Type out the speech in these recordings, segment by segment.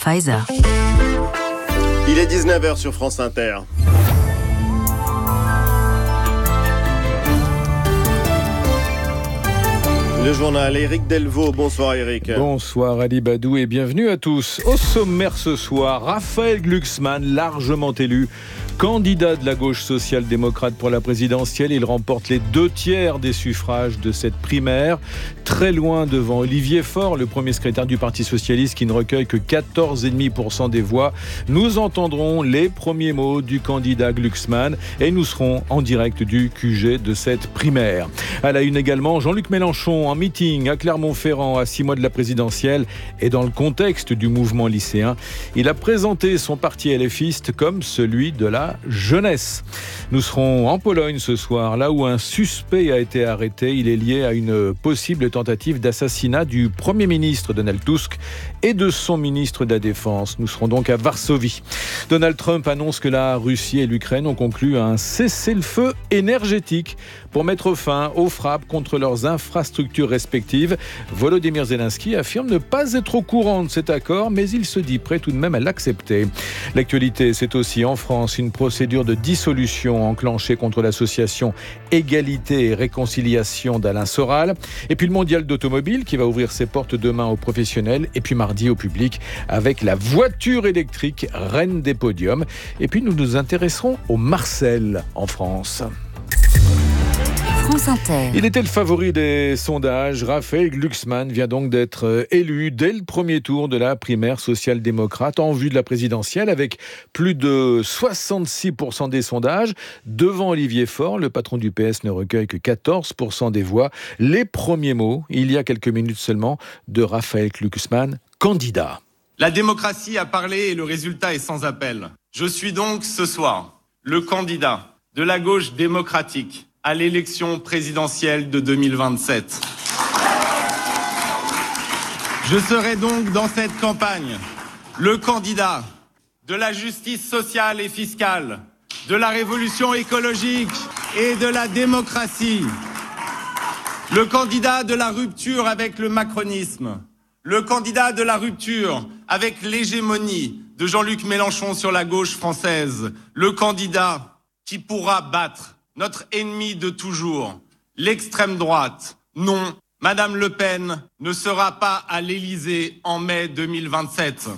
Pfizer. Il est 19h sur France Inter. Le journal, Éric Delvaux. Bonsoir Éric. Bonsoir Ali Badou et bienvenue à tous. Au sommaire ce soir, Raphaël Glucksmann, largement élu candidat de la gauche social-démocrate pour la présidentielle. Il remporte les 2/3 des suffrages de cette primaire, très loin devant Olivier Faure, le premier secrétaire du Parti socialiste qui ne recueille que 14,5% des voix. Nous entendrons les premiers mots du candidat Glucksmann et nous serons en direct du QG de cette primaire. À la une également, Jean-Luc Mélenchon en meeting à Clermont-Ferrand à 6 mois de la présidentielle et dans le contexte du mouvement lycéen, il a présenté son parti LFiste comme celui de la jeunesse. Nous serons en Pologne ce soir, là où un suspect a été arrêté. Il est lié à une possible tentative d'assassinat du Premier ministre Donald Tusk et de son ministre de la Défense. Nous serons donc à Varsovie. Donald Trump annonce que la Russie et l'Ukraine ont conclu un cessez-le-feu énergétique pour mettre fin aux frappes contre leurs infrastructures respectives. Volodymyr Zelensky affirme ne pas être au courant de cet accord, mais il se dit prêt tout de même à l'accepter. L'actualité, c'est aussi en France une procédure de dissolution enclenchée contre l'association Égalité et Réconciliation d'Alain Soral. Et puis le mondial d'automobile qui va ouvrir ses portes demain aux professionnels et puis mardi au public avec la voiture électrique reine des podiums. Et puis nous nous intéresserons au Marcel en France. France Inter. Il était le favori des sondages. Raphaël Glucksmann vient donc d'être élu dès le premier tour de la primaire social-démocrate en vue de la présidentielle avec plus de 66% des sondages. Devant Olivier Faure, le patron du PS ne recueille que 14% des voix. Les premiers mots, il y a quelques minutes seulement, de Raphaël Glucksmann, candidat. La démocratie a parlé et le résultat est sans appel. Je suis donc ce soir le candidat de la gauche démocratique à l'élection présidentielle de 2027. Je serai donc dans cette campagne le candidat de la justice sociale et fiscale, de la révolution écologique et de la démocratie, le candidat de la rupture avec le macronisme, le candidat de la rupture avec l'hégémonie de Jean-Luc Mélenchon sur la gauche française, le candidat qui pourra battre notre ennemi de toujours, l'extrême droite. Non, Madame Le Pen ne sera pas à l'Élysée en mai 2027.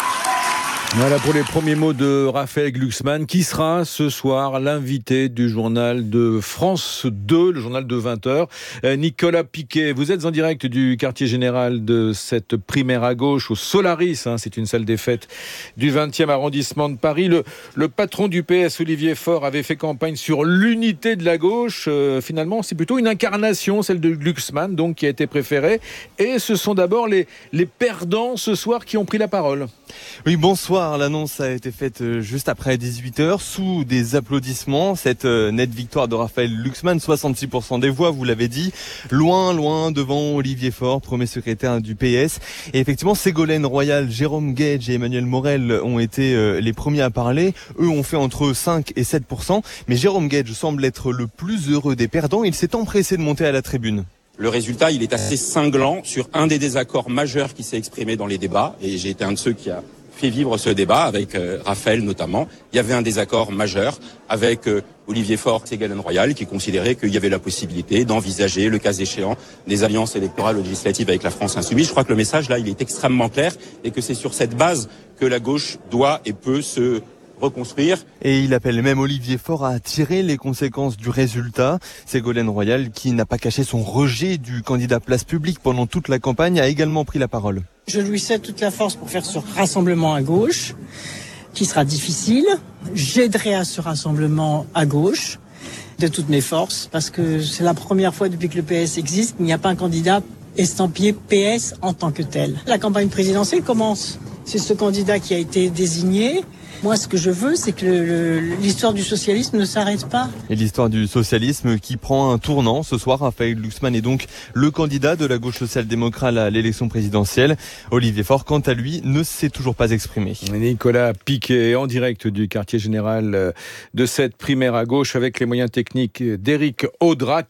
Voilà pour les premiers mots de Raphaël Glucksmann, qui sera ce soir l'invité du journal de France 2, le journal de 20h. Nicolas Piquet, vous êtes en direct du quartier général de cette primaire à gauche au Solaris, c'est une salle des fêtes du 20e arrondissement de Paris. Le patron du PS, Olivier Faure, avait fait campagne sur l'unité de la gauche. Finalement, c'est plutôt une incarnation, celle de Glucksmann, donc, qui a été préférée. Et ce sont d'abord les perdants ce soir qui ont pris la parole. Oui, bonsoir. L'annonce a été faite juste après 18h, sous des applaudissements. Cette nette victoire de Raphaël Glucksmann, 66% des voix, vous l'avez dit, loin devant Olivier Faure, premier secrétaire du PS. Et effectivement, Ségolène Royal, Jérôme Guedj et Emmanuel Morel ont été les premiers à parler. Eux ont fait entre 5 et 7%. Mais Jérôme Guedj semble être le plus heureux des perdants. Il s'est empressé de monter à la tribune. Le résultat, il est assez cinglant sur un des désaccords majeurs qui s'est exprimé dans les débats. Et j'ai été un de ceux qui a fait vivre ce débat avec Raphaël notamment. Il y avait un désaccord majeur avec Olivier Faure, Ségolène Royal, qui considérait qu'il y avait la possibilité d'envisager, le cas échéant, des alliances électorales ou législatives avec la France insoumise. Je crois que le message là, il est extrêmement clair et que c'est sur cette base que la gauche doit et peut se reconstruire. Et il appelle même Olivier Faure à tirer les conséquences du résultat. Ségolène Royal, qui n'a pas caché son rejet du candidat Place Publique pendant toute la campagne, a également pris la parole. Je lui cède toute la force pour faire ce rassemblement à gauche, qui sera difficile. J'aiderai à ce rassemblement à gauche de toutes mes forces, parce que c'est la première fois depuis que le PS existe qu'il n'y a pas un candidat estampillé PS en tant que tel. La campagne présidentielle commence. C'est ce candidat qui a été désigné. Moi, ce que je veux, c'est que l'histoire du socialisme ne s'arrête pas. Et l'histoire du socialisme qui prend un tournant ce soir. Raphaël Glucksmann est donc le candidat de la gauche social-démocrate à l'élection présidentielle. Olivier Faure, quant à lui, ne s'est toujours pas exprimé. Nicolas Piquet, en direct du quartier général de cette primaire à gauche, avec les moyens techniques d'Éric Audra.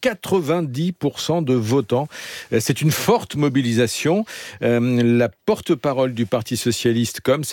90% de votants. C'est une forte mobilisation. La porte-parole du Parti socialiste, comme